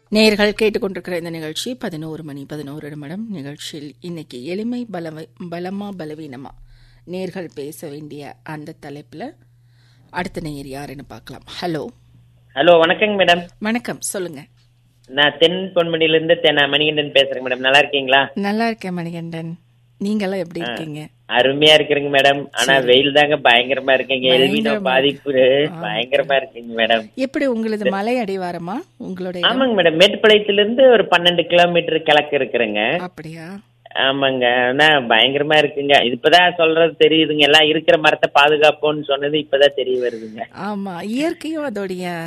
நேயர்கள் கேட்டுக்கொண்டிருக்கிற இந்த நிகழ்ச்சி 11 மணி 11 நிமிடம். நிகழ்ச்சியில் இன்னைக்கு எளிமை பலமா பலவீனமா நேயர்கள் பேச வேண்டிய அந்த தலைப்புல அடுத்த நேயர் யாருன்னு பார்க்கலாம். ஹலோ ஹலோ, வணக்கங்க மேடம். வணக்கம், சொல்லுங்க. நான் தென் பொன்மணிலிருந்து மணிகண்டன் பேசுறேங்க மேடம். நல்லா இருக்கீங்களா? நல்லா இருக்கேன் மணிகண்டன், நீங்கெல்லாம் எப்படி இருக்கீங்க? அருமையா இருக்குங்க மேடம். ஆனா வெயில் தாங்க பயங்கரமா இருக்குங்க. எல்வினோ பாதிப்பு பயங்கரமா இருக்குங்க மேடம். எப்படி உங்களது மலை அடிவாரமா உங்களுடைய? ஆமாங்க மேடம், மேட்டுப்பாளையத்திலிருந்து ஒரு 12 கிலோமீட்டர் கிழக்கு இருக்குறேங்க. அப்படியா? ஆமாங்க. ஆனா பயங்கரமா இருக்குங்க. இப்பதான் சொல்றது தெரியுதுங்க. எல்லாம் இருக்கிற மரத்தை பாதுகாப்போம்னு சொன்னது இப்பதான் தெரிய வருதுங்க. ஆமா, இயற்கையும் அதோடைய